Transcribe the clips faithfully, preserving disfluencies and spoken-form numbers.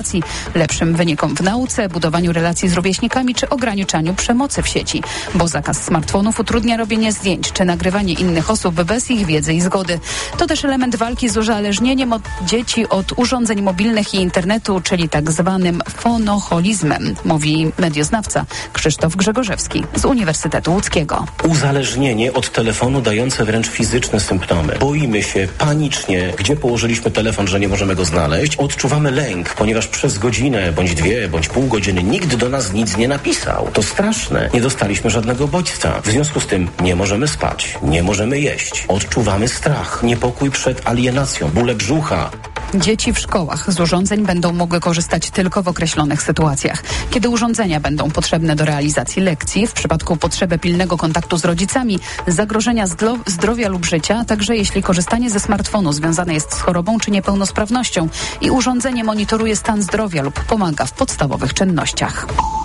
lepszym wynikom w nauce, budowaniu relacji z rówieśnikami czy ograniczaniu przemocy w sieci, bo zakaz smartfonów utrudnia robienie zdjęć czy nagrywanie innych osób bez ich wiedzy i zgody. To też element walki z uzależnieniem od dzieci od urządzeń mobilnych i internetu, czyli tak zwanym fonoholizmem, mówi medioznawca Krzysztof Grzegorzewski z Uniwersytetu Łódzkiego. Uzależnienie od telefonu dające wręcz fizyczne symptomy. Boimy się panicznie, gdzie położyliśmy telefon, że nie możemy go znaleźć. Odczuwamy lęk, ponieważ przez godzinę, bądź dwie, bądź pół godziny nikt do nas nic nie napisał. To straszne. Nie dostaliśmy żadnego bodźca. W związku z tym nie możemy spać, nie możemy jeść. Odczuwamy strach, niepokój przed alienacją, bóle brzucha. Dzieci w szkołach z urządzeń będą mogły korzystać tylko w określonych sytuacjach. Kiedy urządzenia będą potrzebne do realizacji lekcji, w przypadku potrzeby pilnego kontaktu z rodzicami, zagrożenia zdro- zdrowia lub życia, a także jeśli korzystanie ze smartfonu związane jest z chorobą czy niepełnosprawnością i urządzenie monitoruje stan zdrowia lub pomaga w podstawowych czynnościach.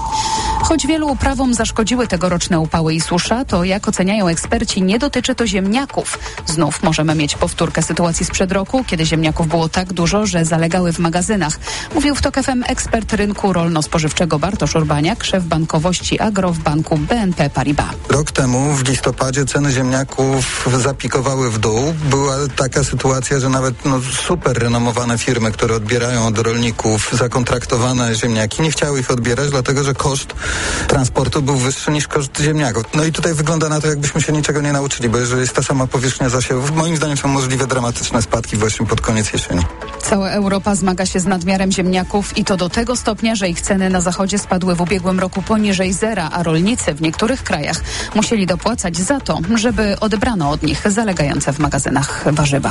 Choć wielu uprawom zaszkodziły tegoroczne upały i susza, to jak oceniają eksperci, nie dotyczy to ziemniaków. Znów możemy mieć powtórkę sytuacji sprzed roku, kiedy ziemniaków było tak dużo, że zalegały w magazynach. Mówił w TOK F M ekspert rynku rolno-spożywczego Bartosz Urbaniak, szef bankowości Agro w banku B N P Paribas. Rok temu w listopadzie ceny ziemniaków zapikowały w dół. Była taka sytuacja, że nawet no, super renomowane firmy, które odbierają od rolników zakontraktowane ziemniaki, nie chciały ich odbierać, dlatego że koszt transportu był wyższy niż koszt ziemniaków. No i tutaj wygląda na to, jakbyśmy się niczego nie nauczyli, bo jeżeli jest ta sama powierzchnia zasiewów, moim zdaniem są możliwe dramatyczne spadki właśnie pod koniec jesieni. Cała Europa zmaga się z nadmiarem ziemniaków i to do tego stopnia, że ich ceny na zachodzie spadły w ubiegłym roku poniżej zera, a rolnicy w niektórych krajach musieli dopłacać za to, żeby odebrano od nich zalegające w magazynach warzywa.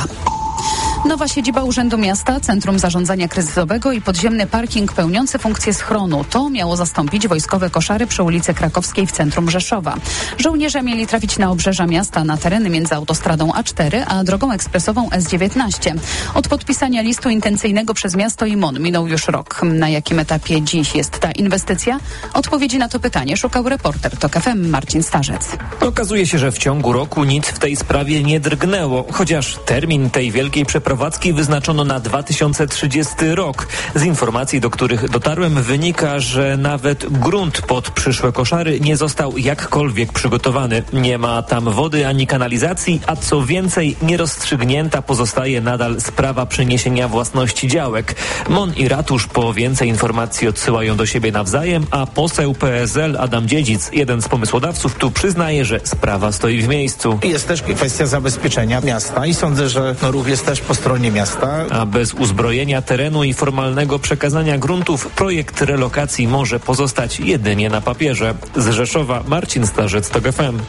Nowa siedziba Urzędu Miasta, Centrum Zarządzania Kryzysowego i podziemny parking pełniący funkcję schronu. To miało zastąpić wojskowe koszary przy ulicy Krakowskiej w centrum Rzeszowa. Żołnierze mieli trafić na obrzeża miasta, na tereny między autostradą A cztery a drogą ekspresową S dziewiętnaście. Od podpisania listu intencyjnego przez miasto i M O N minął już rok. Na jakim etapie dziś jest ta inwestycja? Odpowiedzi na to pytanie szukał reporter TOK F M Marcin Starzec. Okazuje się, że w ciągu roku nic w tej sprawie nie drgnęło, chociaż termin tej wielkiej przeprowadzki wyznaczono na dwa tysiące trzydziesty rok. Z informacji, do których dotarłem, wynika, że nawet grunt pod przyszłe koszary nie został jakkolwiek przygotowany. Nie ma tam wody ani kanalizacji, a co więcej, nierozstrzygnięta pozostaje nadal sprawa przeniesienia własności działek. M O N i ratusz po więcej informacji odsyłają do siebie nawzajem, a poseł P S L Adam Dziedzic, jeden z pomysłodawców, tu przyznaje, że sprawa stoi w miejscu. Jest też kwestia zabezpieczenia miasta i sądzę, że no, ruch jest też po stronie miasta. A bez uzbrojenia terenu i formalnego przekazania gruntów projekt relokacji może pozostać jedynie na papierze. Z Rzeszowa Marcin Starzec, TOK F M.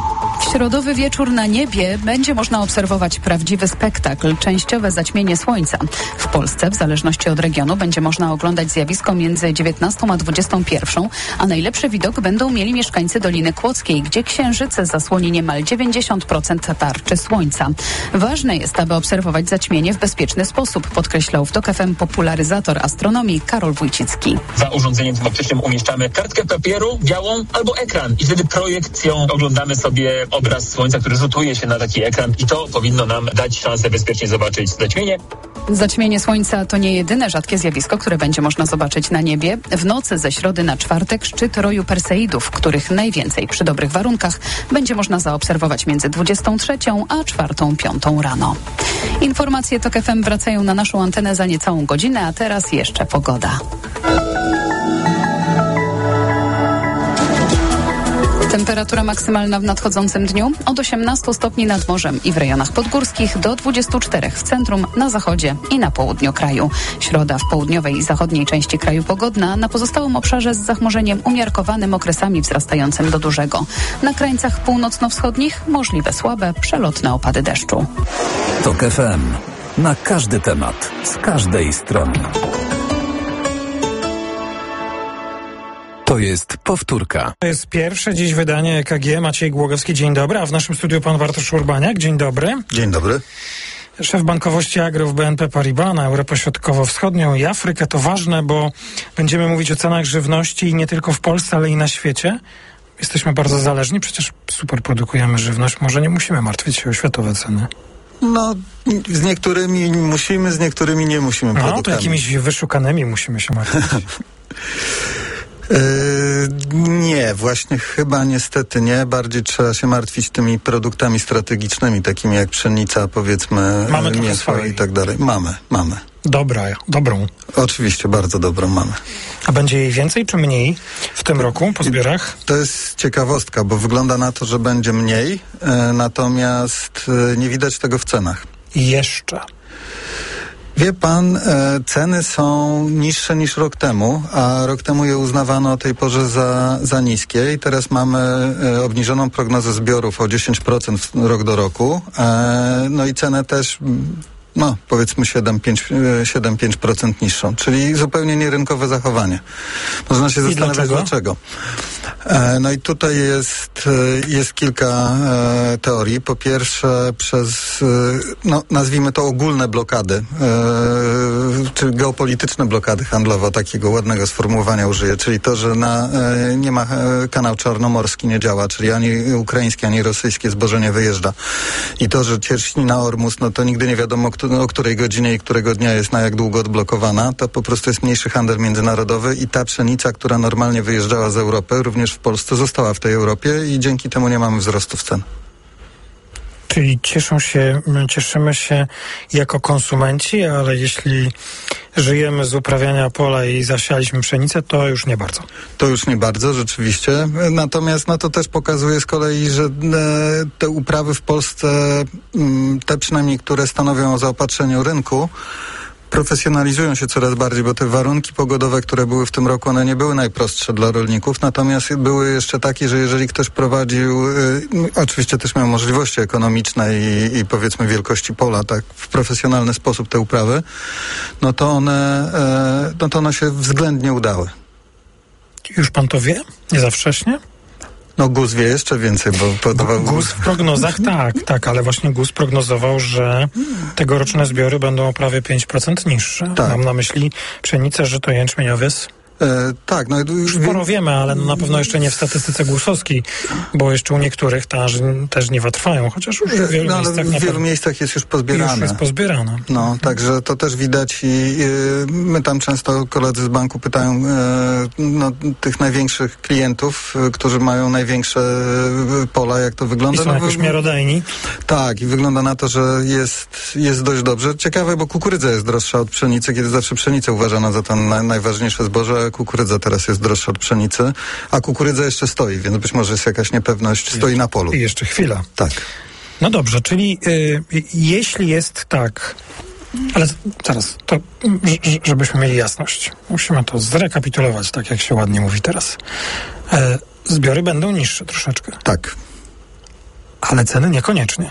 W środowy wieczór na niebie będzie można obserwować prawdziwy spektakl, częściowe zaćmienie słońca. W Polsce, w zależności od regionu, będzie można oglądać zjawisko między dziewiętnastą a dwudziestą pierwszą, a najlepszy widok będą mieli mieszkańcy Doliny Kłodzkiej, gdzie księżyc zasłoni niemal dziewięćdziesiąt procent tarczy słońca. Ważne jest, aby obserwować zaćmienie w bezpieczny sposób, podkreślał w TOK F M popularyzator astronomii Karol Wójcicki. Za urządzeniem tym optycznym umieszczamy kartkę papieru białą albo ekran i wtedy projekcją oglądamy sobie obraz słońca, który rzutuje się na taki ekran i to powinno nam dać szansę bezpiecznie zobaczyć zaćmienie. Zaćmienie słońca to nie jedyne rzadkie zjawisko, które będzie można zobaczyć na niebie. W nocy ze środy na czwartek szczyt roju Perseidów, których najwięcej przy dobrych warunkach będzie można zaobserwować między dwudziestą trzecią a czwartą, piątą rano. Informacje TOK F M wracają na naszą antenę za niecałą godzinę, a teraz jeszcze pogoda. Temperatura maksymalna w nadchodzącym dniu od osiemnastu stopni nad morzem i w rejonach podgórskich do dwudziestu czterech w centrum, na zachodzie i na południu kraju. Środa w południowej i zachodniej części kraju pogodna, na pozostałym obszarze z zachmurzeniem umiarkowanym, okresami wzrastającym do dużego. Na krańcach północno-wschodnich możliwe słabe, przelotne opady deszczu. TOK F M. Na każdy temat, z każdej strony. To jest powtórka. To jest pierwsze dziś wydanie E K G. Maciej Głogowski, dzień dobry. A w naszym studiu pan Bartosz Urbaniak, dzień dobry. Dzień dobry. Szef bankowości Agro w B N P Paribas na Europę Środkowo-Wschodnią i Afrykę. To ważne, bo będziemy mówić o cenach żywności nie tylko w Polsce, ale i na świecie. Jesteśmy bardzo zależni, przecież super produkujemy żywność. Może nie musimy martwić się o światowe ceny. No, z niektórymi musimy, z niektórymi nie musimy No, produktami. to jakimiś wyszukanymi musimy się martwić. Yy, nie, właśnie chyba niestety nie. Bardziej trzeba się martwić tymi produktami strategicznymi, takimi jak pszenica, powiedzmy, mamy mięso i tak dalej. Mamy, mamy. Dobra, dobrą. Oczywiście, bardzo dobrą mamy. A będzie jej więcej czy mniej w tym roku po zbiorach? To jest ciekawostka, bo wygląda na to, że będzie mniej, e, natomiast e, nie widać tego w cenach. Jeszcze. Wie pan, e, ceny są niższe niż rok temu, a rok temu je uznawano o tej porze za, za niskie i teraz mamy e, obniżoną prognozę zbiorów o dziesięć procent rok do roku. E, no i cenę też, no powiedzmy siedem do pięciu procent niższą, czyli zupełnie nierynkowe zachowanie. Można się zastanawiać dlaczego. dlaczego. E, no i tutaj jest, jest kilka e, teorii. Po pierwsze przez, e, no nazwijmy to ogólne blokady, e, czy geopolityczne blokady handlowe, takiego ładnego sformułowania użyję, czyli to, że na, e, nie ma e, kanał czarnomorski nie działa, czyli ani ukraińskie, ani rosyjskie zboże nie wyjeżdża. I to, że cieśnina Ormus, no to nigdy nie wiadomo, kto, o której godzinie i którego dnia jest na jak długo odblokowana, to po prostu jest mniejszy handel międzynarodowy i ta pszenica, która normalnie wyjeżdżała z Europy, również w Polsce została w tej Europie i dzięki temu nie mamy wzrostów cen. Czyli cieszą się, cieszymy się jako konsumenci, ale jeśli żyjemy z uprawiania pola i zasialiśmy pszenicę, to już nie bardzo. To już nie bardzo, rzeczywiście. Natomiast no to też pokazuje z kolei, że e, te uprawy w Polsce, m, te przynajmniej, które stanowią o zaopatrzeniu rynku, profesjonalizują się coraz bardziej, bo te warunki pogodowe, które były w tym roku, one nie były najprostsze dla rolników, natomiast były jeszcze takie, że jeżeli ktoś prowadził, y, oczywiście też miał możliwości ekonomiczne i, i powiedzmy wielkości pola, tak w profesjonalny sposób te uprawy, no to one, y, no to one się względnie udały. Już pan to wie? Nie za wcześnie? No G U S wie jeszcze więcej, bo podawał... G U S w prognozach tak, tak, ale właśnie G U S prognozował, że tegoroczne zbiory będą o prawie pięć procent niższe. Tak. Mam na myśli pszenicę, żyto, jęczmień, owies. E, tak, no już sporo wiemy, ale no na pewno jeszcze nie w statystyce gusowskiej, bo jeszcze u niektórych ta, te żniwa trwają, chociaż już w wielu no, miejscach w wielu miejscach jest już pozbierane. Już jest pozbierane. No, także to też widać i, i my tam często koledzy z banku pytają e, no, tych największych klientów, e, którzy mają największe e, pola, jak to wygląda. I są no, jakoś miarodajni. Tak, i wygląda na to, że jest, jest dość dobrze. Ciekawe, bo kukurydza jest droższa od pszenicy, kiedy zawsze pszenicę uważano za to na, najważniejsze zboże. Kukurydza teraz jest droższa od pszenicy, a kukurydza jeszcze stoi, więc być może jest jakaś niepewność, stoi jeszcze, na polu. I jeszcze chwila. Tak. No dobrze, czyli y, jeśli jest tak, ale zaraz, to żebyśmy mieli jasność, musimy to zrekapitulować, tak jak się ładnie mówi teraz. E, zbiory będą niższe troszeczkę. Tak. Ale ceny niekoniecznie.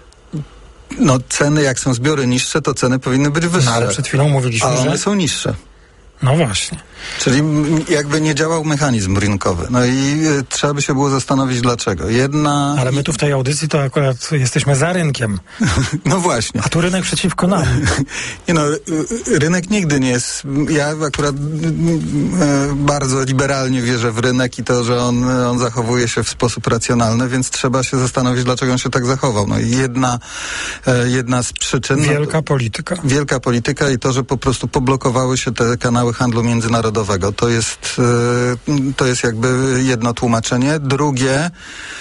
No ceny, jak są zbiory niższe, to ceny powinny być wyższe. No ale przed chwilą mówiliśmy, a one że... są niższe. No właśnie. Czyli jakby nie działał mechanizm rynkowy. No i y, trzeba by się było zastanowić dlaczego. Jedna... Ale my tu w tej audycji to akurat jesteśmy za rynkiem. No właśnie. A tu rynek przeciwko nam. Nie no, y, rynek nigdy nie jest... Ja akurat y, y, bardzo liberalnie wierzę w rynek i to, że on, on zachowuje się w sposób racjonalny, więc trzeba się zastanowić, dlaczego on się tak zachował. No i jedna, y, jedna z przyczyn... Wielka no, polityka. Wielka polityka i to, że po prostu poblokowały się te kanały handlu międzynarodowego. To jest, to jest jakby jedno tłumaczenie. Drugie,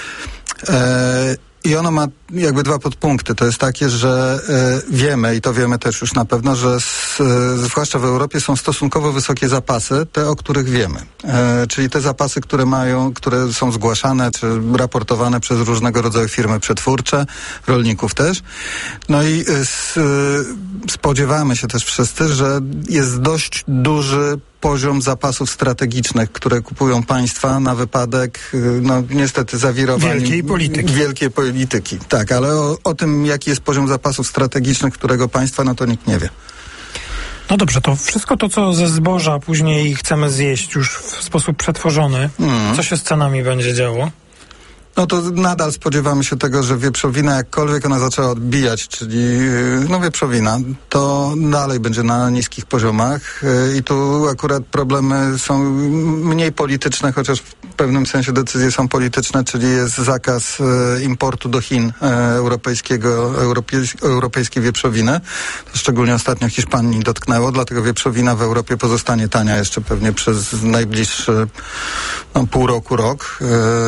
e, i ono ma jakby dwa podpunkty. To jest takie, że e, wiemy, i to wiemy też już na pewno, że z, e, zwłaszcza w Europie są stosunkowo wysokie zapasy, te, o których wiemy. E, czyli te zapasy, które mają, które są zgłaszane, czy raportowane przez różnego rodzaju firmy przetwórcze, rolników też. No i z, e, spodziewamy się też wszyscy, że jest dość duży poziom zapasów strategicznych, które kupują państwa na wypadek, no niestety zawirowań... Wielkiej polityki. Wielkiej polityki, tak, ale o, o tym, jaki jest poziom zapasów strategicznych którego państwa, no to nikt nie wie. No dobrze, to wszystko to, co ze zboża później chcemy zjeść już w sposób przetworzony, mm. co się z cenami będzie działo? No to nadal spodziewamy się tego, że wieprzowina, jakkolwiek ona zaczęła odbijać, czyli no wieprzowina, to dalej będzie na niskich poziomach i tu akurat problemy są mniej polityczne, chociaż w pewnym sensie decyzje są polityczne, czyli jest zakaz importu do Chin europejskiego, europejs- europejskiej wieprzowiny. To szczególnie ostatnio Hiszpanii dotknęło, dlatego wieprzowina w Europie pozostanie tania jeszcze pewnie przez najbliższy no, pół roku, rok.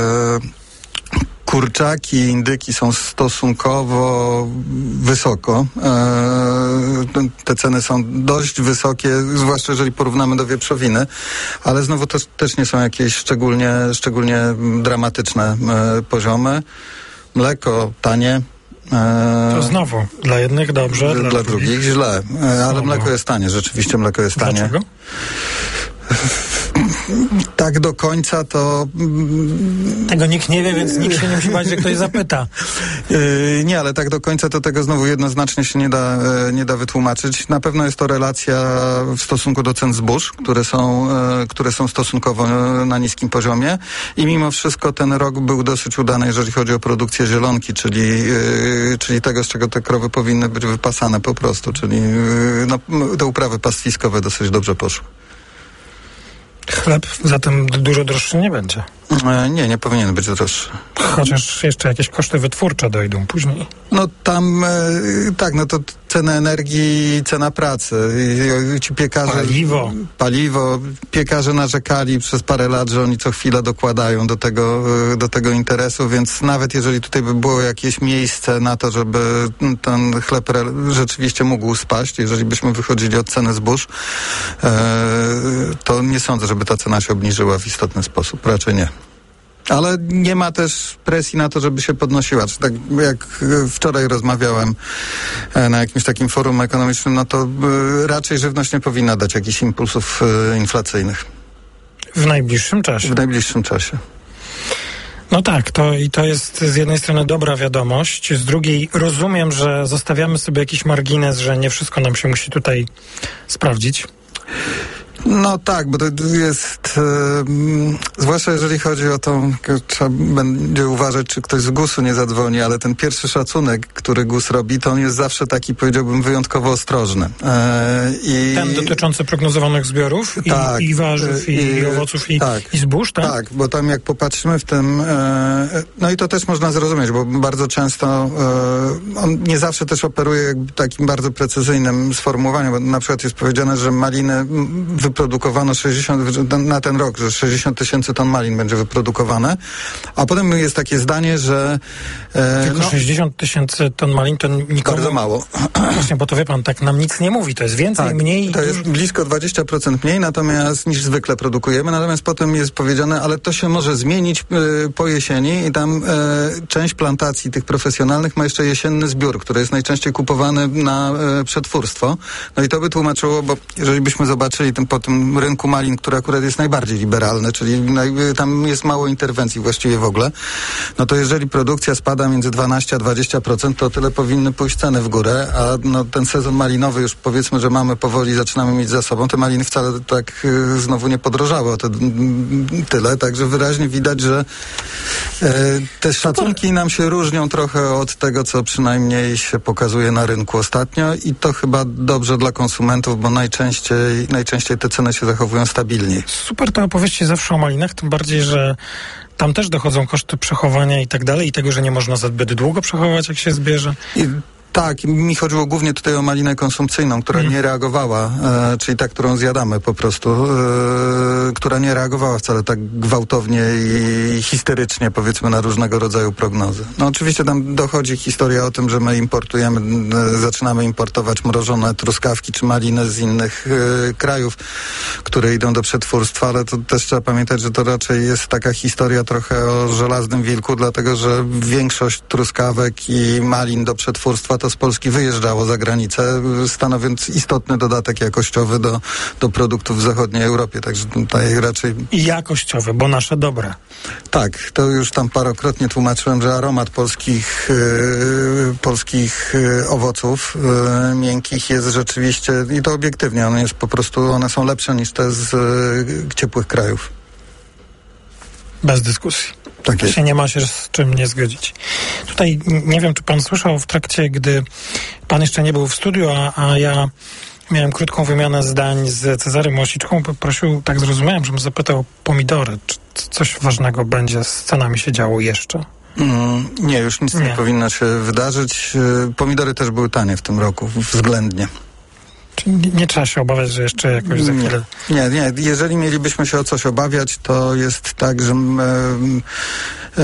Kurczaki i indyki są stosunkowo wysoko. E, te ceny są dość wysokie, zwłaszcza jeżeli porównamy do wieprzowiny, ale znowu to też nie są jakieś szczególnie, szczególnie dramatyczne e, poziomy. Mleko tanie. E, to znowu, dla jednych dobrze, dla, dla drugich, drugich źle. E, ale mleko jest tanie, rzeczywiście mleko jest tanie. Dlaczego? Tak do końca to... Tego nikt nie wie, więc nikt się nie musi bać, że ktoś zapyta. Yy, nie, ale tak do końca to tego znowu jednoznacznie się nie da, yy, nie da wytłumaczyć. Na pewno jest to relacja w stosunku do cen zbóż, które są, yy, które są stosunkowo yy, na niskim poziomie i mimo wszystko ten rok był dosyć udany, jeżeli chodzi o produkcję zielonki, czyli, yy, czyli tego, z czego te krowy powinny być wypasane po prostu, czyli yy, no, te uprawy pastwiskowe dosyć dobrze poszły. Chleb zatem dużo droższy nie będzie. E, nie, nie powinien być droższy. Chociaż jeszcze jakieś koszty wytwórcze dojdą później. No tam, e, tak, no to cena energii, cena pracy. I, i ci piekarze... Paliwo. Paliwo. Piekarze narzekali przez parę lat, że oni co chwilę dokładają do tego, do tego interesu, więc nawet jeżeli tutaj by było jakieś miejsce na to, żeby ten chleb re- rzeczywiście mógł spaść, jeżeli byśmy wychodzili od ceny zbóż, e, to nie sądzę, żeby ta cena się obniżyła w istotny sposób. Raczej nie. Ale nie ma też presji na to, żeby się podnosiła. Czy tak jak wczoraj rozmawiałem na jakimś takim forum ekonomicznym, no to raczej żywność nie powinna dać jakichś impulsów inflacyjnych. W najbliższym czasie. W najbliższym czasie. No tak, to i to jest z jednej strony dobra wiadomość, z drugiej rozumiem, że zostawiamy sobie jakiś margines, że nie wszystko nam się musi tutaj sprawdzić. No tak, bo to jest, yy, zwłaszcza jeżeli chodzi o to, trzeba będzie uważać, czy ktoś z gusu nie zadzwoni, ale ten pierwszy szacunek, który GUS robi, to on jest zawsze taki, powiedziałbym, wyjątkowo ostrożny. Yy, i ten dotyczący prognozowanych zbiorów i, tak, i warzyw, i, i owoców, i, tak, i zbóż, tak? Tak, bo tam jak popatrzymy w tym, yy, no i to też można zrozumieć, bo bardzo często yy, on nie zawsze też operuje jakby takim bardzo precyzyjnym sformułowaniem, bo na przykład jest powiedziane, że maliny wyprodukowano sześćdziesiąt na ten rok, że sześćdziesiąt tysięcy ton malin będzie wyprodukowane, a potem jest takie zdanie, że e, tylko no, sześćdziesiąt tysięcy ton malin to nikomu... Bardzo mało. Właśnie, bo to wie pan, tak nam nic nie mówi, to jest więcej, tak, mniej... To jest blisko dwadzieścia procent mniej, natomiast niż zwykle produkujemy, natomiast potem jest powiedziane, ale to się może zmienić y, po jesieni i tam y, część plantacji tych profesjonalnych ma jeszcze jesienny zbiór, który jest najczęściej kupowany na y, przetwórstwo. No i to by tłumaczyło, bo jeżeli byśmy zobaczyli ten po tym rynku malin, który akurat jest najbardziej liberalny, czyli naj, tam jest mało interwencji właściwie w ogóle, no to jeżeli produkcja spada między dwanaście a dwadzieścia procent, to tyle powinny pójść ceny w górę, a no, ten sezon malinowy już powiedzmy, że mamy powoli, zaczynamy mieć za sobą. Te maliny wcale tak y, znowu nie podrożały o te, y, tyle, także wyraźnie widać, że y, te szacunki nam się różnią trochę od tego, co przynajmniej się pokazuje na rynku ostatnio i to chyba dobrze dla konsumentów, bo najczęściej, najczęściej te ceny się zachowują stabilniej. Super te opowieści zawsze o malinach, tym bardziej, że tam też dochodzą koszty przechowania i tak dalej i tego, że nie można zbyt długo przechowywać, jak się zbierze. I tak, mi chodziło głównie tutaj o malinę konsumpcyjną, która mm. nie reagowała, e, czyli ta, którą zjadamy po prostu, e, która nie reagowała wcale tak gwałtownie i histerycznie, powiedzmy, na różnego rodzaju prognozy. No oczywiście tam dochodzi historia o tym, że my importujemy, e, zaczynamy importować mrożone truskawki czy maliny z innych e, krajów, które idą do przetwórstwa, ale to też trzeba pamiętać, że to raczej jest taka historia trochę o żelaznym wilku, dlatego że większość truskawek i malin do przetwórstwa to z Polski wyjeżdżało za granicę, stanowiąc istotny dodatek jakościowy do, do produktów w zachodniej Europie. Także tutaj raczej... I jakościowe, bo nasze dobre. Tak, to już tam parokrotnie tłumaczyłem, że aromat polskich, yy, polskich yy, owoców yy, miękkich jest rzeczywiście, i to obiektywnie, one jest po prostu, one są lepsze niż te z yy, ciepłych krajów. Bez dyskusji. Tak jest. Się nie ma się z czym nie zgodzić. Tutaj nie wiem, czy pan słyszał w trakcie, gdy pan jeszcze nie był w studiu, a, a ja miałem krótką wymianę zdań z Cezarym Łasiczką. Poprosił, tak zrozumiałem, żebym zapytał o pomidory. Czy coś ważnego będzie z cenami się działo jeszcze? Mm, nie, już nic nie. nie powinno się wydarzyć. Pomidory też były tanie w tym roku, względnie. Czyli nie, nie trzeba się obawiać, że jeszcze jakoś za chwilę... Nie, nie. Jeżeli mielibyśmy się o coś obawiać, to jest tak, że e, e,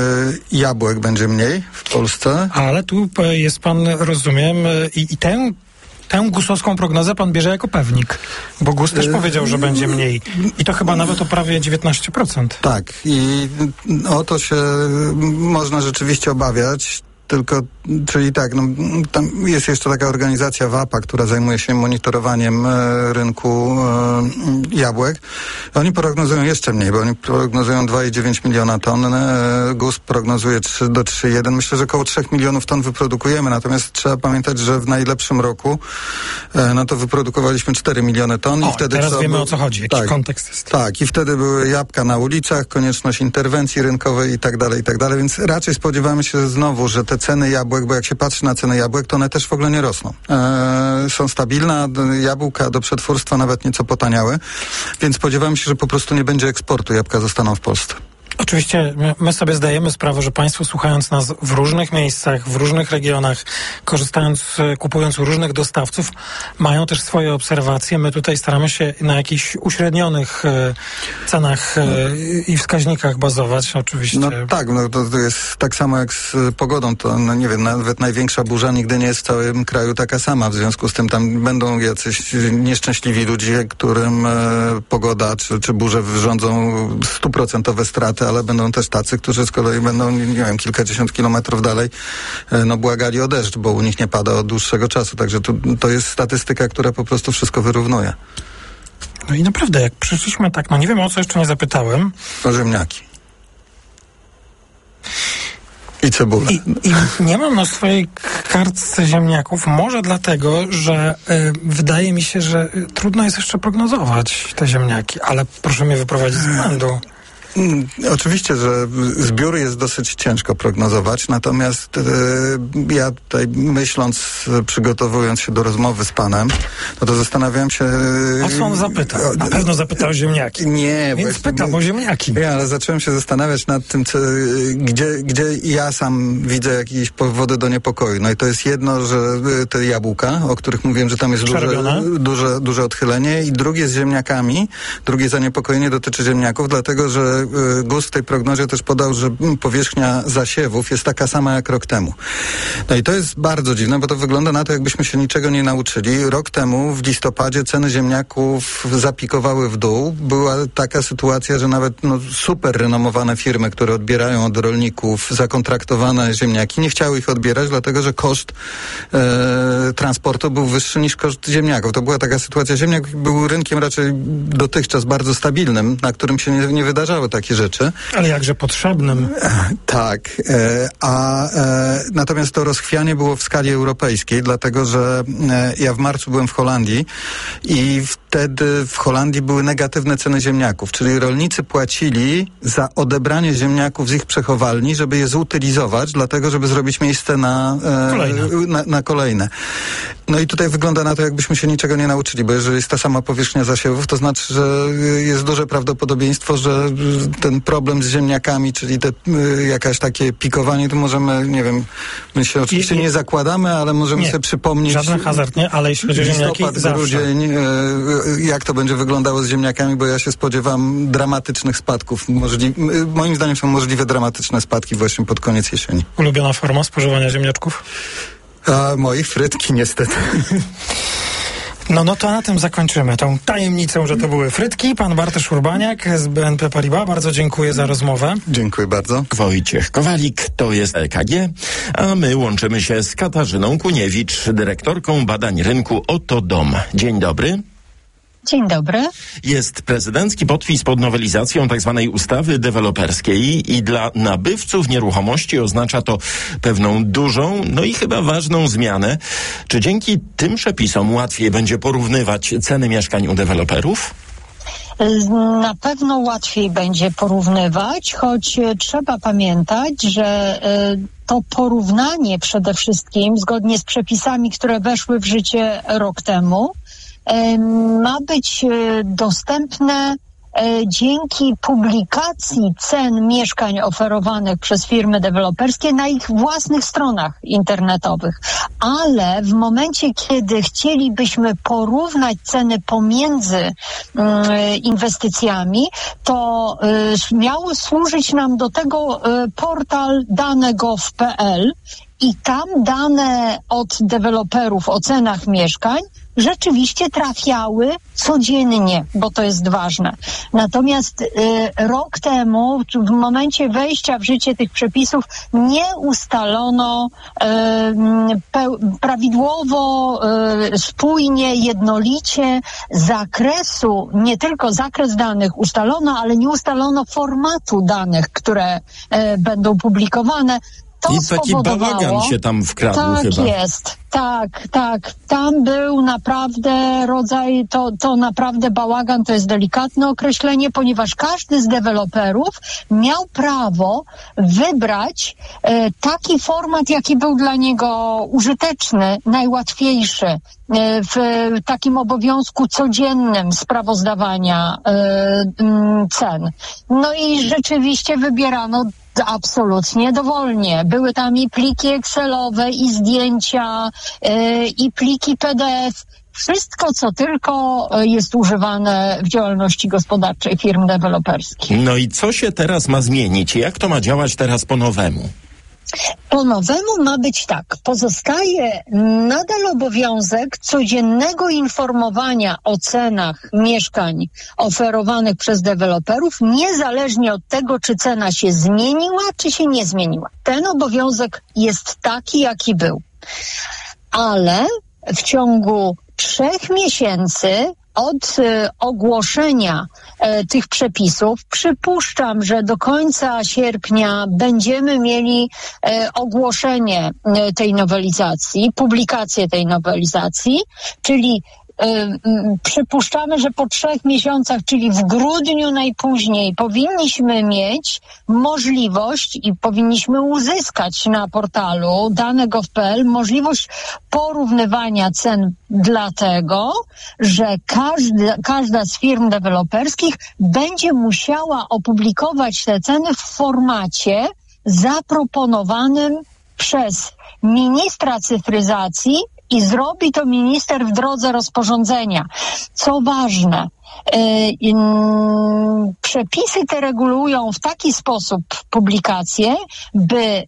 jabłek będzie mniej w Polsce. Ale tu jest pan, rozumiem, i, i tę Tę gusowską prognozę pan bierze jako pewnik, bo Gus też powiedział, że będzie mniej. I to chyba nawet o prawie dziewiętnaście procent. Tak, i o to się można rzeczywiście obawiać. Tylko, czyli tak, no, tam jest jeszcze taka organizacja WAPA, która zajmuje się monitorowaniem e, rynku e, jabłek. Oni prognozują jeszcze mniej, bo oni prognozują dwa i dziewięć miliona ton. E, Gus prognozuje trzy do trzy i jeden. Myślę, że około trzech milionów ton wyprodukujemy, natomiast trzeba pamiętać, że w najlepszym roku e, no to wyprodukowaliśmy cztery miliony ton. O, i wtedy teraz wiemy był, o co chodzi, jaki tak, kontekst jest. Tak, i wtedy były jabłka na ulicach, konieczność interwencji rynkowej i tak dalej, i tak dalej, więc raczej spodziewamy się znowu, że te ceny jabłek, bo jak się patrzy na ceny jabłek, to one też w ogóle nie rosną. Eee, są stabilne, jabłka do przetwórstwa nawet nieco potaniały, więc spodziewamy się, że po prostu nie będzie eksportu, jabłka zostaną w Polsce. Oczywiście my sobie zdajemy sprawę, że państwo, słuchając nas w różnych miejscach, w różnych regionach, korzystając, kupując u różnych dostawców, mają też swoje obserwacje. My tutaj staramy się na jakichś uśrednionych e, cenach e, i wskaźnikach bazować, oczywiście. No tak, no to, to jest tak samo jak z pogodą. To, no nie wiem, nawet największa burza nigdy nie jest w całym kraju taka sama. W związku z tym tam będą jacyś nieszczęśliwi ludzie, którym e, pogoda czy, czy burze wyrządzą stuprocentowe straty, ale będą też tacy, którzy z kolei będą, nie wiem, kilkadziesiąt kilometrów dalej, no błagali o deszcz, bo u nich nie pada od dłuższego czasu. Także tu, to jest statystyka, która po prostu wszystko wyrównuje. No i naprawdę, jak przyszliśmy tak, no nie wiem, o co jeszcze nie zapytałem. O ziemniaki. I cebulę. I, I nie mam na swojej kartce ziemniaków, może dlatego, że y, wydaje mi się, że y, trudno jest jeszcze prognozować te ziemniaki, ale proszę mnie wyprowadzić z błędu. Hmm, oczywiście, że zbiór jest dosyć ciężko prognozować, natomiast e, ja tutaj myśląc, przygotowując się do rozmowy z panem, no to zastanawiałem się... E, o co on zapytał? Na pewno zapytał o ziemniaki. Nie. Więc właśnie, pytam o ziemniaki. Nie, ale zacząłem się zastanawiać nad tym, co, gdzie, gdzie ja sam widzę jakieś powody do niepokoju. No i to jest jedno, że te jabłka, o których mówiłem, że tam jest duże, duże, duże odchylenie, i drugie z ziemniakami, drugie zaniepokojenie dotyczy ziemniaków, dlatego, że Gus w tej prognozie też podał, że powierzchnia zasiewów jest taka sama jak rok temu. No i to jest bardzo dziwne, bo to wygląda na to, jakbyśmy się niczego nie nauczyli. Rok temu w listopadzie ceny ziemniaków zapikowały w dół. Była taka sytuacja, że nawet no, super renomowane firmy, które odbierają od rolników zakontraktowane ziemniaki, nie chciały ich odbierać, dlatego że koszt e, transportu był wyższy niż koszt ziemniaków. To była taka sytuacja. Ziemniak był rynkiem raczej dotychczas bardzo stabilnym, na którym się nie, nie wydarzały takie rzeczy. Ale jakże potrzebnym. Tak. E, a e, natomiast to rozchwianie było w skali europejskiej, dlatego że e, ja w marcu byłem w Holandii i wtedy w Holandii były negatywne ceny ziemniaków, czyli rolnicy płacili za odebranie ziemniaków z ich przechowalni, żeby je zutylizować, dlatego żeby zrobić miejsce na, e, kolejne. Na, na kolejne. No i tutaj wygląda na to, jakbyśmy się niczego nie nauczyli, bo jeżeli jest ta sama powierzchnia zasiewów, to znaczy, że jest duże prawdopodobieństwo, że ten problem z ziemniakami, czyli te, y, jakaś takie pikowanie, to możemy, nie wiem, my się oczywiście I, nie zakładamy, ale możemy nie, sobie przypomnieć... Żaden hazard, nie, ale jeśli chodzi o ziemniaki, grudzień, y, y, jak to będzie wyglądało z ziemniakami, bo ja się spodziewam dramatycznych spadków. Możli, y, moim zdaniem są możliwe dramatyczne spadki właśnie pod koniec jesieni. Ulubiona forma spożywania ziemniaczków? A moich frytki, niestety. No, no to na tym zakończymy tą tajemnicą, że to były frytki. Pan Bartosz Urbaniak z B N P Paribas. Bardzo dziękuję za rozmowę. Dziękuję bardzo. Wojciech Kowalik, to jest L K G, a my łączymy się z Katarzyną Kuniewicz, dyrektorką badań rynku Oto Dom. Dzień dobry. Dzień dobry. Jest prezydencki podpis pod nowelizacją tzw. ustawy deweloperskiej i dla nabywców nieruchomości oznacza to pewną dużą, no i chyba ważną zmianę. Czy dzięki tym przepisom łatwiej będzie porównywać ceny mieszkań u deweloperów? Na pewno łatwiej będzie porównywać, choć trzeba pamiętać, że to porównanie przede wszystkim, zgodnie z przepisami, które weszły w życie rok temu, ma być dostępne dzięki publikacji cen mieszkań oferowanych przez firmy deweloperskie na ich własnych stronach internetowych. Ale w momencie, kiedy chcielibyśmy porównać ceny pomiędzy inwestycjami, to miał służyć nam do tego portal dane kropka gov kropka p l i tam dane od deweloperów o cenach mieszkań rzeczywiście trafiały codziennie, bo to jest ważne. Natomiast y, rok temu, w momencie wejścia w życie tych przepisów, nie ustalono y, pe- prawidłowo, y, spójnie, jednolicie zakresu, nie tylko zakres danych ustalono, ale nie ustalono formatu danych, które y, będą publikowane. To I taki bałagan się tam wkradł tak chyba. Tak jest, tak, tak. Tam był naprawdę rodzaj, to, to naprawdę bałagan, to jest delikatne określenie, ponieważ każdy z deweloperów miał prawo wybrać e, taki format, jaki był dla niego użyteczny, najłatwiejszy e, w takim obowiązku codziennym sprawozdawania e, m, cen. No i rzeczywiście wybierano absolutnie dowolnie. Były tam i pliki Excelowe, i zdjęcia, yy, i pliki P D F. Wszystko, co tylko jest używane w działalności gospodarczej firm deweloperskich. No i co się teraz ma zmienić? Jak to ma działać teraz po nowemu? Po nowemu ma być tak. Pozostaje nadal obowiązek codziennego informowania o cenach mieszkań oferowanych przez deweloperów, niezależnie od tego, czy cena się zmieniła, czy się nie zmieniła. Ten obowiązek jest taki, jaki był. Ale w ciągu trzech miesięcy od y, ogłoszenia y, tych przepisów, przypuszczam, że do końca sierpnia będziemy mieli y, ogłoszenie y, tej nowelizacji, publikację tej nowelizacji, czyli przypuszczamy, że po trzech miesiącach, czyli w grudniu najpóźniej, powinniśmy mieć możliwość i powinniśmy uzyskać na portalu dane kropka gov kropka p l możliwość porównywania cen, dlatego, że każda, każda z firm deweloperskich będzie musiała opublikować te ceny w formacie zaproponowanym przez ministra cyfryzacji i zrobi to minister w drodze rozporządzenia. Co ważne, yy, yy, przepisy te regulują w taki sposób publikację, by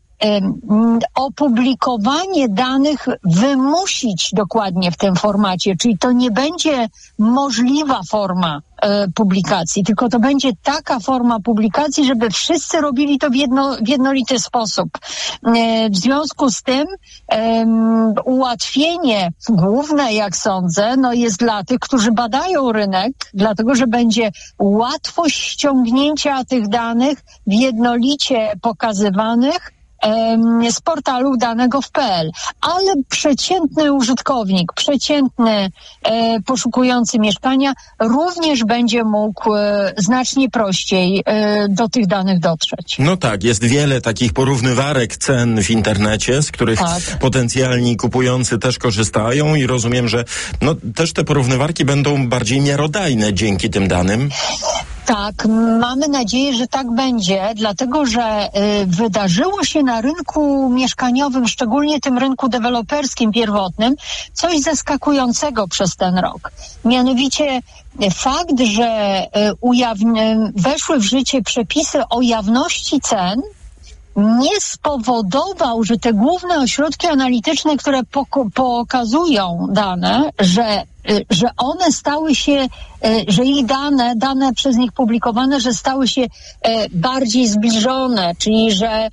opublikowanie danych wymusić dokładnie w tym formacie, czyli to nie będzie możliwa forma e, publikacji, tylko to będzie taka forma publikacji, żeby wszyscy robili to w, jedno, w jednolity sposób. E, w związku z tym e, ułatwienie główne, jak sądzę, no jest dla tych, którzy badają rynek, dlatego, że będzie łatwość ściągnięcia tych danych w jednolicie pokazywanych z portalu dane kropka gov kropka p l, ale przeciętny użytkownik, przeciętny e, poszukujący mieszkania również będzie mógł e, znacznie prościej e, do tych danych dotrzeć. No tak, jest wiele takich porównywarek cen w internecie, z których tak. potencjalni kupujący też korzystają i rozumiem, że no, też te porównywarki będą bardziej miarodajne dzięki tym danym. Tak, mamy nadzieję, że tak będzie, dlatego że y, wydarzyło się na rynku mieszkaniowym, szczególnie tym rynku deweloperskim pierwotnym, coś zaskakującego przez ten rok. Mianowicie fakt, że y, ujawni- weszły w życie przepisy o jawności cen, nie spowodował, że te główne ośrodki analityczne, które pok- pokazują dane, że że one stały się, że ich dane, dane przez nich publikowane, że stały się bardziej zbliżone, czyli że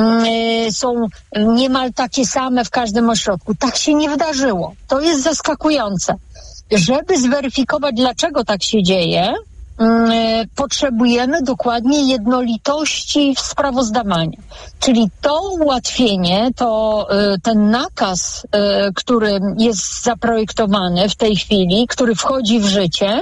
są niemal takie same w każdym ośrodku. Tak się nie wydarzyło. To jest zaskakujące. Żeby zweryfikować, dlaczego tak się dzieje, potrzebujemy dokładnie jednolitości w sprawozdawaniu. Czyli to ułatwienie, to ten nakaz, który jest zaprojektowany w tej chwili, który wchodzi w życie,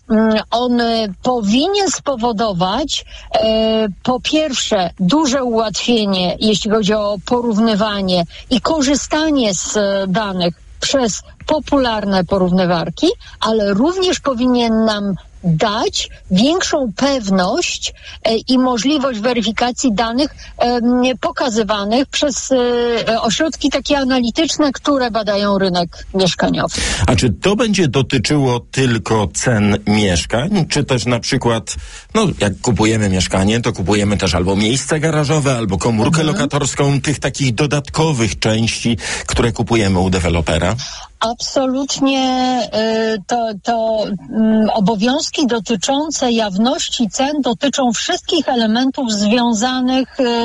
on powinien spowodować po pierwsze duże ułatwienie, jeśli chodzi o porównywanie i korzystanie z danych przez popularne porównywarki, ale również powinien nam dać większą pewność e, i możliwość weryfikacji danych e, pokazywanych przez e, ośrodki takie analityczne, które badają rynek mieszkaniowy. A czy to będzie dotyczyło tylko cen mieszkań, czy też na przykład, no jak kupujemy mieszkanie, to kupujemy też albo miejsce garażowe, albo komórkę mhm. lokatorską, tych takich dodatkowych części, które kupujemy u dewelopera? Absolutnie y, to, to y, obowiązki dotyczące jawności cen dotyczą wszystkich elementów związanych y, y,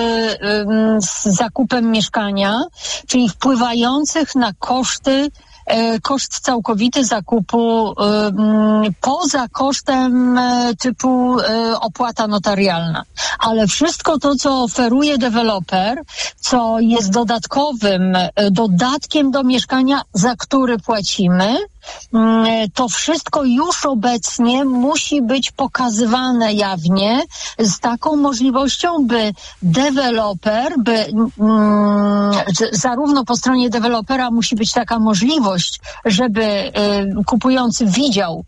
z zakupem mieszkania, czyli wpływających na koszty, y, koszt całkowity zakupu y, y, poza kosztem y, typu y, opłata notarialna. Ale wszystko to, co oferuje deweloper, co jest dodatkowym, y, dodatkiem do mieszkania, za który płacimy, to wszystko już obecnie musi być pokazywane jawnie z taką możliwością, by deweloper, by mm, zarówno po stronie dewelopera musi być taka możliwość, żeby y, kupujący widział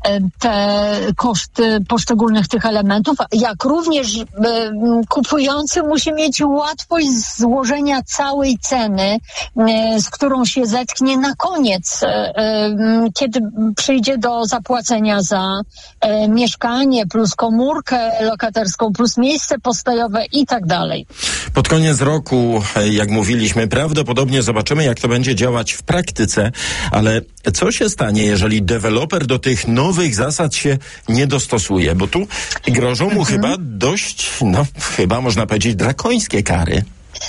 te koszty poszczególnych tych elementów, jak również y, kupujący musi mieć łatwość złożenia całej ceny, y, z którą się zetknie na koniec, y, y, kiedy przyjdzie do zapłacenia za y, mieszkanie, plus komórkę lokatorską, plus miejsce postojowe i tak dalej. Pod koniec roku, jak mówiliśmy, prawdopodobnie zobaczymy, jak to będzie działać w praktyce, ale co się stanie, jeżeli deweloper do tych nowych zasad się nie dostosuje? Bo tu grożą mu mhm. chyba dość, no chyba można powiedzieć, drakońskie kary.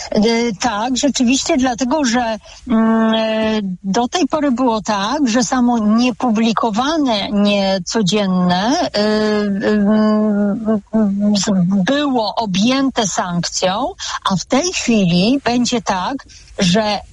Tak, rzeczywiście, dlatego, że mm, do tej pory było tak, że samo niepublikowane, niecodzienne y, y, y, było objęte sankcją, a w tej chwili będzie tak, że y,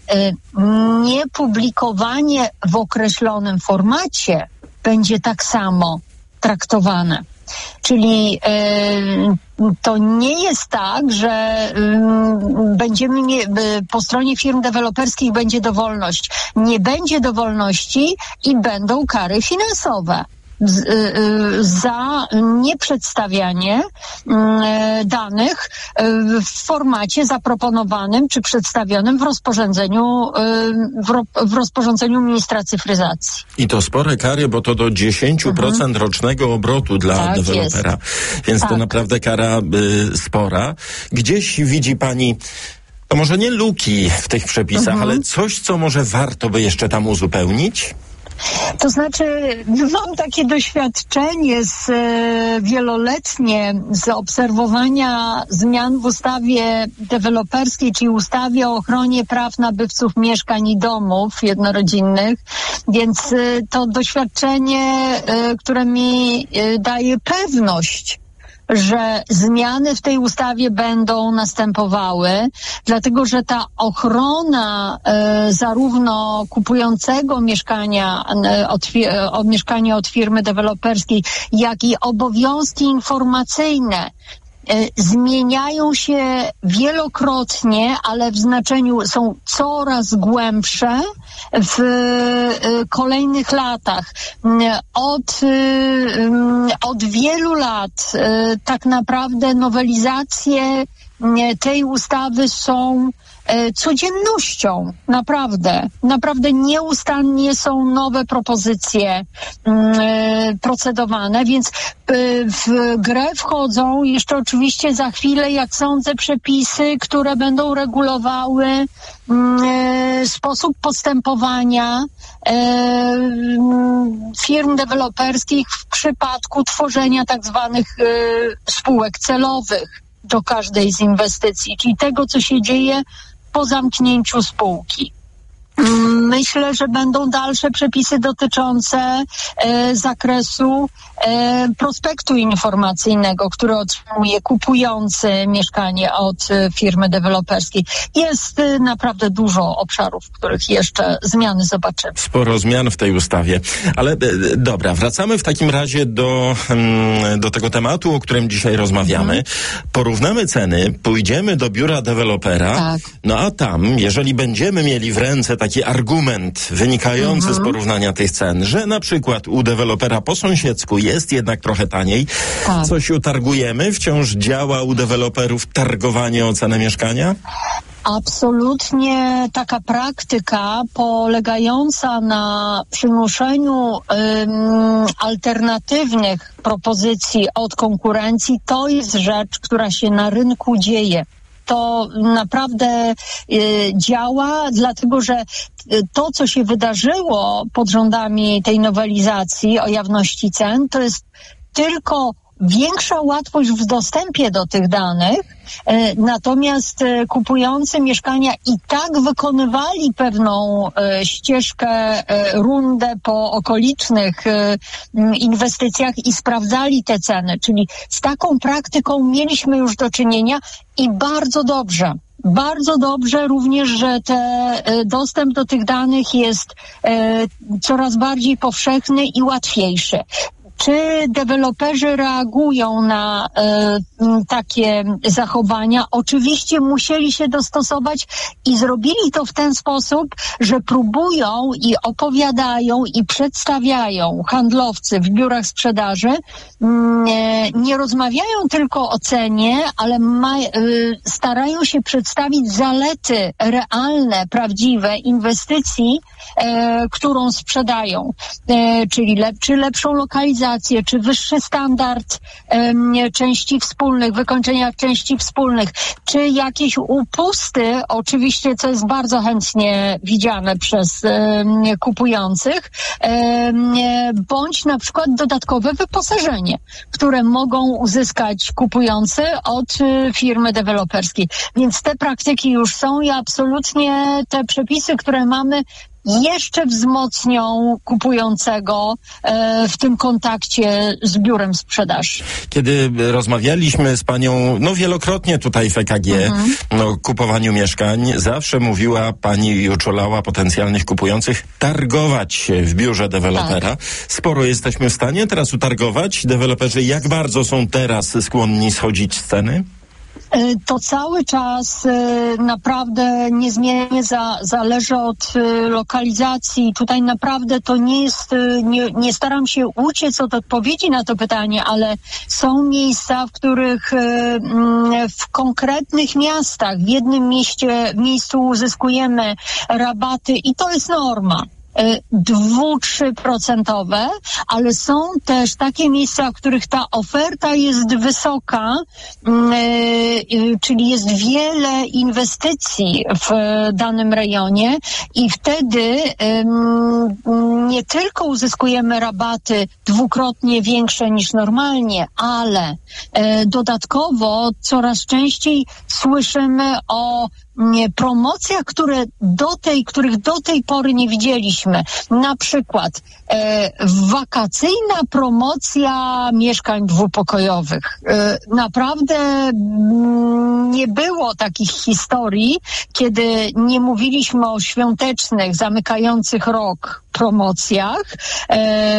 niepublikowanie w określonym formacie będzie tak samo traktowane. Czyli y, to nie jest tak, że y, będziemy mie- y, po stronie firm deweloperskich będzie dowolność. Nie będzie dowolności i będą kary finansowe z, y, y, za nieprzedstawianie y, danych y, w formacie zaproponowanym czy przedstawionym w rozporządzeniu y, w, ro, w rozporządzeniu ministra cyfryzacji. I to spore kary, bo to do dziesięć procent mhm. rocznego obrotu dla tak dewelopera. Jest. Więc tak. to naprawdę kara y, spora. Gdzieś widzi pani, to może nie luki w tych przepisach, mhm. ale coś, co może warto by jeszcze tam uzupełnić? To znaczy, mam takie doświadczenie z e, wieloletnie z obserwowania zmian w ustawie deweloperskiej, czyli ustawie o ochronie praw nabywców mieszkań i domów jednorodzinnych, więc e, to doświadczenie, e, które mi e, daje pewność, że zmiany w tej ustawie będą następowały, dlatego że ta ochrona e, zarówno kupującego mieszkania e, od, od mieszkania od firmy deweloperskiej, jak i obowiązki informacyjne zmieniają się wielokrotnie, ale w znaczeniu są coraz głębsze w kolejnych latach. Od, od wielu lat tak naprawdę nowelizacje tej ustawy są codziennością, naprawdę. Naprawdę nieustannie są nowe propozycje yy, procedowane, więc yy, w grę wchodzą jeszcze oczywiście za chwilę, jak sądzę, przepisy, które będą regulowały yy, sposób postępowania yy, firm deweloperskich w przypadku tworzenia tak zwanych yy, spółek celowych do każdej z inwestycji, czyli tego, co się dzieje po zamknięciu spółki. Myślę, że będą dalsze przepisy dotyczące e, zakresu e, prospektu informacyjnego, który otrzymuje kupujący mieszkanie od e, firmy deweloperskiej. Jest e, naprawdę dużo obszarów, w których jeszcze zmiany zobaczymy. Sporo zmian w tej ustawie. Ale e, dobra, wracamy w takim razie do, mm, do tego tematu, o którym dzisiaj rozmawiamy. Mhm. Porównamy ceny, pójdziemy do biura dewelopera, tak. No a tam, jeżeli będziemy mieli w ręce taki argument wynikający mhm. z porównania tych cen, że na przykład u dewelopera po sąsiedzku jest jednak trochę taniej, tak. coś utargujemy, wciąż działa u deweloperów targowanie o cenę mieszkania? Absolutnie taka praktyka polegająca na przymuszeniu ym, alternatywnych propozycji od konkurencji, to jest rzecz, która się na rynku dzieje. To naprawdę y, działa, dlatego że to, co się wydarzyło pod rządami tej nowelizacji o jawności cen, to jest tylko większa łatwość w dostępie do tych danych, e, natomiast e, kupujący mieszkania i tak wykonywali pewną e, ścieżkę, e, rundę po okolicznych e, inwestycjach i sprawdzali te ceny, czyli z taką praktyką mieliśmy już do czynienia i bardzo dobrze. Bardzo dobrze również, że te, dostęp do tych danych jest e, coraz bardziej powszechny i łatwiejszy. Czy deweloperzy reagują na e, takie zachowania? Oczywiście musieli się dostosować i zrobili to w ten sposób, że próbują i opowiadają i przedstawiają handlowcy w biurach sprzedaży. Nie, nie rozmawiają tylko o cenie, ale ma, e, starają się przedstawić zalety realne, prawdziwe inwestycji, e, którą sprzedają. E, czyli lep, czy lepszą lokalizację, czy wyższy standard um, części wspólnych, wykończenia części wspólnych, czy jakieś upusty, oczywiście, co jest bardzo chętnie widziane przez um, kupujących, um, bądź na przykład dodatkowe wyposażenie, które mogą uzyskać kupujący od y, firmy deweloperskiej. Więc te praktyki już są i absolutnie te przepisy, które mamy, jeszcze wzmocnią kupującego e, w tym kontakcie z biurem sprzedaży. Kiedy rozmawialiśmy z panią, no wielokrotnie tutaj w E K G, mhm. no kupowaniu mieszkań, zawsze mówiła pani i uczulała potencjalnych kupujących targować się w biurze dewelopera. Tak. Sporo jesteśmy w stanie teraz utargować. Deweloperzy jak bardzo są teraz skłonni schodzić z ceny? To cały czas naprawdę niezmiennie za, zależy od lokalizacji. Tutaj naprawdę to nie jest, nie, nie staram się uciec od odpowiedzi na to pytanie, ale są miejsca, w których w konkretnych miastach, w jednym mieście, miejscu uzyskujemy rabaty i to jest norma. dwa trzy procent, ale są też takie miejsca, w których ta oferta jest wysoka, yy, czyli jest wiele inwestycji w danym rejonie i wtedy yy, nie tylko uzyskujemy rabaty dwukrotnie większe niż normalnie, ale yy, dodatkowo coraz częściej słyszymy o promocjach, które do tej, których do tej pory nie widzieliśmy. Na przykład e, wakacyjna promocja mieszkań dwupokojowych. E, naprawdę m, nie było takich historii, kiedy nie mówiliśmy o świątecznych, zamykających rok promocjach, e, e,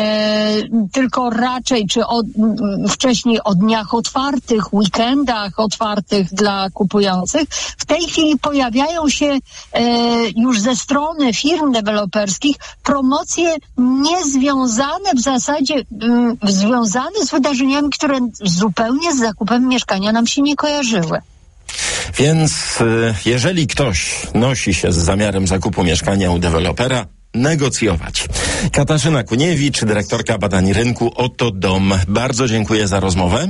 tylko raczej, czy od, wcześniej o dniach otwartych, weekendach otwartych dla kupujących. W tej chwili pojawiają się e, już ze strony firm deweloperskich promocje niezwiązane w zasadzie, m, związane z wydarzeniami, które zupełnie z zakupem mieszkania nam się nie kojarzyły. Więc e, jeżeli ktoś nosi się z zamiarem zakupu mieszkania u dewelopera, negocjować. Katarzyna Kuniewicz, dyrektorka badań rynku Oto Dom. Bardzo dziękuję za rozmowę.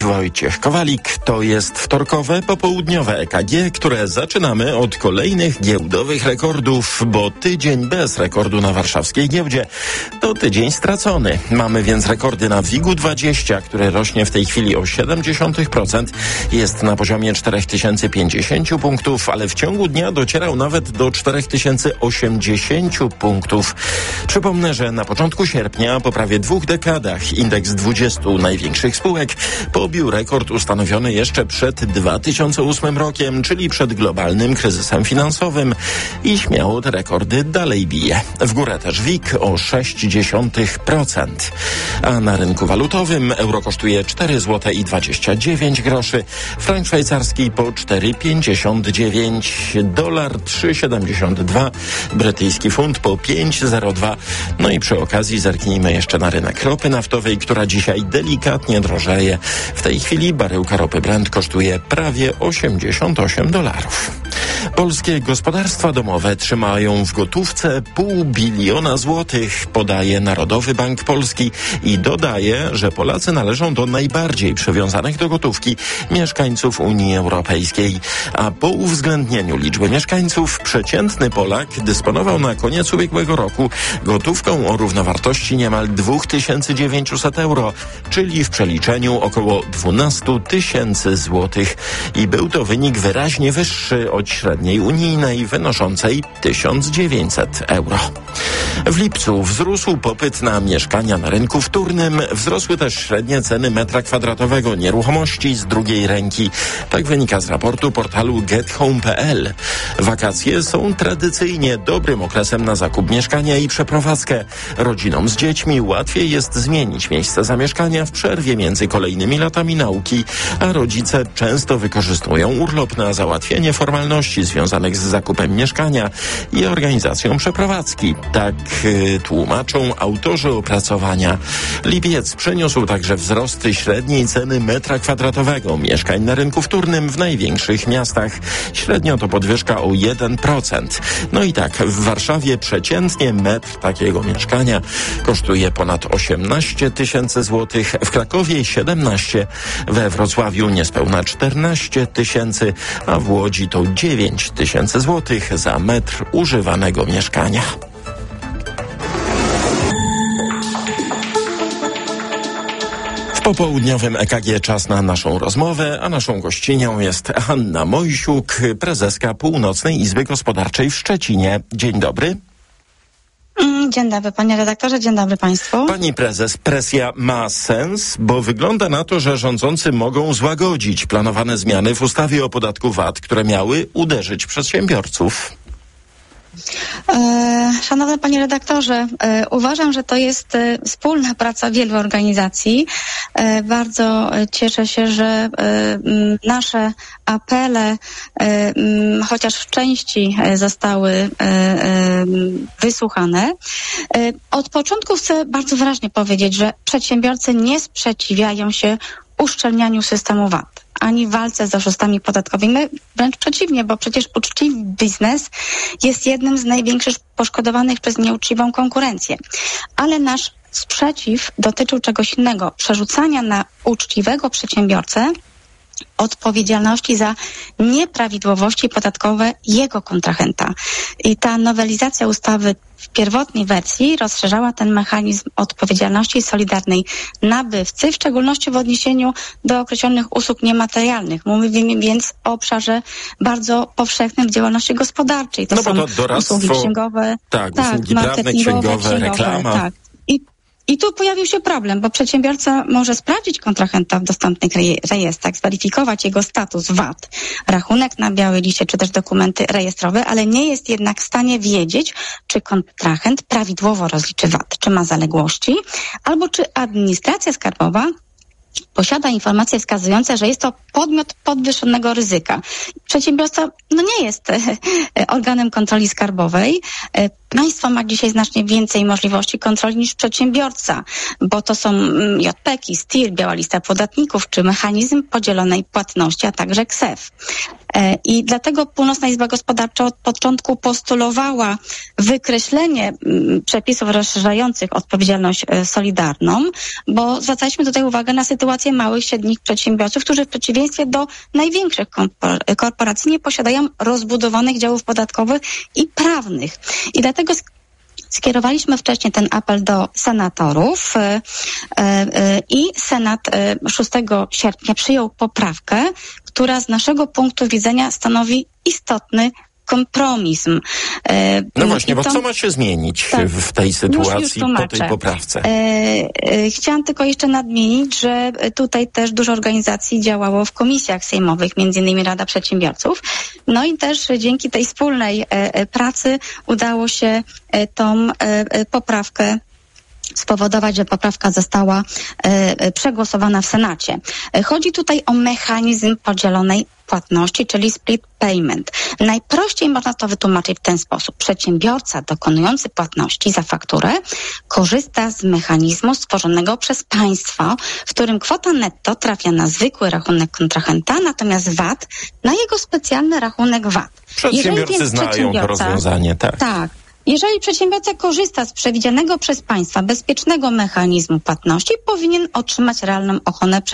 Wojciech Kowalik. To jest wtorkowe, popołudniowe E K G, które zaczynamy od kolejnych giełdowych rekordów, bo tydzień bez rekordu na warszawskiej giełdzie to tydzień stracony. Mamy więc rekordy na WIG-u dwadzieścia, które rośnie w tej chwili o siedem dziesiątych procent. Jest na poziomie cztery tysiące pięćdziesiąt punktów, ale w ciągu dnia docierał nawet do cztery tysiące osiemdziesiąt punktów. Przypomnę, że na początku sierpnia, po prawie dwóch dekadach, indeks dwudziestu największych spółek pobił rekord ustanowiony jeszcze przed dwa tysiące ósmym rokiem, czyli przed globalnym kryzysem finansowym, i śmiało te rekordy dalej bije. W górę też WIG o sześć dziesiątych procent. A na rynku walutowym euro kosztuje cztery złote i dwadzieścia dziewięć groszy, frank szwajcarski po cztery pięćdziesiąt dziewięć, dolar trzy siedemdziesiąt dwa, brytyjski funt po pięć zero dwa. No i przy okazji zerknijmy jeszcze na rynek ropy naftowej, która dzisiaj delikatnie drożeje. W tej chwili baryłka ropy Brent kosztuje prawie osiemdziesiąt osiem dolarów. Polskie gospodarstwa domowe trzymają w gotówce pół biliona złotych, podaje Narodowy Bank Polski i dodaje, że Polacy należą do najbardziej przywiązanych do gotówki mieszkańców Unii Europejskiej. A po uwzględnieniu liczby mieszkańców przeciętny Polak dysponował na koniec ubiegłego roku gotówką o równowartości niemal dwa tysiące dziewięćset euro, czyli w przeliczeniu około dwanaście tysięcy złotych. I był to wynik wyraźnie wyższy od średniej unijnej, wynoszącej tysiąc dziewięćset euro. W lipcu wzrósł popyt na mieszkania na rynku wtórnym, wzrosły też średnie ceny metra kwadratowego nieruchomości z drugiej ręki. Tak wynika z raportu portalu get home kropka p l. Wakacje są tradycyjnie dobrym okresem na zakup mieszkania i przeprowadzkę. Rodzinom z dziećmi łatwiej jest zmienić miejsce zamieszkania w przerwie między kolejnymi latami nauki, a rodzice często wykorzystują urlop na załatwienie formalności związanych z zakupem mieszkania i organizacją przeprowadzki. Tak yy, tłumaczą autorzy opracowania. Lipiec przyniósł także wzrosty średniej ceny metra kwadratowego mieszkań na rynku wtórnym w największych miastach. Średnio to podwyżka o jeden procent. No i tak, w Warszawie przeciętnie metr takiego mieszkania kosztuje ponad osiemnaście tysięcy złotych, w Krakowie siedemnaście, we Wrocławiu niespełna czternaście tysięcy, a w Łodzi to dziewięć tysięcy złotych za metr używanego mieszkania. W popołudniowym E K G czas na naszą rozmowę, a naszą gościnią jest Hanna Mojsiuk, prezeska Północnej Izby Gospodarczej w Szczecinie. Dzień dobry. Dzień dobry, panie redaktorze, dzień dobry państwu. Pani prezes, presja ma sens, bo wygląda na to, że rządzący mogą złagodzić planowane zmiany w ustawie o podatku V A T, które miały uderzyć przedsiębiorców. E, szanowny panie redaktorze, e, uważam, że to jest e, wspólna praca wielu organizacji. E, bardzo cieszę się, że e, m, nasze apele, e, m, chociaż w części zostały e, e, wysłuchane. E, od początku chcę bardzo wyraźnie powiedzieć, że przedsiębiorcy nie sprzeciwiają się uszczelnianiu systemu V A T ani walce z oszustami podatkowymi. Wręcz przeciwnie, bo przecież uczciwy biznes jest jednym z największych poszkodowanych przez nieuczciwą konkurencję. Ale nasz sprzeciw dotyczył czegoś innego. Przerzucania na uczciwego przedsiębiorcę odpowiedzialności za nieprawidłowości podatkowe jego kontrahenta. I ta nowelizacja ustawy w pierwotnej wersji rozszerzała ten mechanizm odpowiedzialności solidarnej nabywcy, w szczególności w odniesieniu do określonych usług niematerialnych. Mówimy więc o obszarze bardzo powszechnym w działalności gospodarczej. To no są bo to doradztwo, usługi księgowe, tak, tak usługi prawne, księgowe, księgowe, reklama. Tak. I I tu pojawił się problem, bo przedsiębiorca może sprawdzić kontrahenta w dostępnych rejestrach, zweryfikować jego status V A T, rachunek na białej liście, czy też dokumenty rejestrowe, ale nie jest jednak w stanie wiedzieć, czy kontrahent prawidłowo rozliczy V A T, czy ma zaległości, albo czy administracja skarbowa posiada informacje wskazujące, że jest to podmiot podwyższonego ryzyka. Przedsiębiorca no nie jest e, organem kontroli skarbowej. E, państwo ma dzisiaj znacznie więcej możliwości kontroli niż przedsiębiorca, bo to są J P K i, S T I R, biała lista podatników, czy mechanizm podzielonej płatności, a także K S E F. E, I dlatego Północna Izba Gospodarcza od początku postulowała wykreślenie m, przepisów rozszerzających odpowiedzialność e, solidarną, bo zwracaliśmy tutaj uwagę na sytuację, sytuację małych, średnich przedsiębiorców, którzy w przeciwieństwie do największych korporacji nie posiadają rozbudowanych działów podatkowych i prawnych. I dlatego skierowaliśmy wcześniej ten apel do senatorów i Senat szóstego sierpnia przyjął poprawkę, która z naszego punktu widzenia stanowi istotny kompromis. No właśnie, I bo to, co ma się zmienić tak, w tej sytuacji już, już po tej poprawce? E, e, chciałam tylko jeszcze nadmienić, że tutaj też dużo organizacji działało w komisjach sejmowych, między innymi Rada Przedsiębiorców. No i też dzięki tej wspólnej e, pracy udało się e, tą e, poprawkę spowodować, że poprawka została e, przegłosowana w Senacie. E, chodzi tutaj o mechanizm podzielonej płatności, czyli split payment. Najprościej można to wytłumaczyć w ten sposób. Przedsiębiorca dokonujący płatności za fakturę korzysta z mechanizmu stworzonego przez państwo, w którym kwota netto trafia na zwykły rachunek kontrahenta, natomiast V A T na jego specjalny rachunek V A T. Przedsiębiorcy znają to rozwiązanie, tak. Tak. Jeżeli przedsiębiorca korzysta z przewidzianego przez państwa bezpiecznego mechanizmu płatności, powinien otrzymać realną ochronę